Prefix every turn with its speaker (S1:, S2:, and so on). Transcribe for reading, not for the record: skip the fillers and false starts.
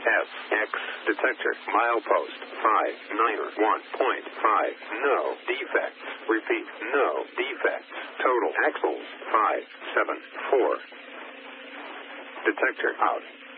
S1: SX. Detector. Milepost 591.5. No defects. Repeat. No defects. Total axles 574. Detector out.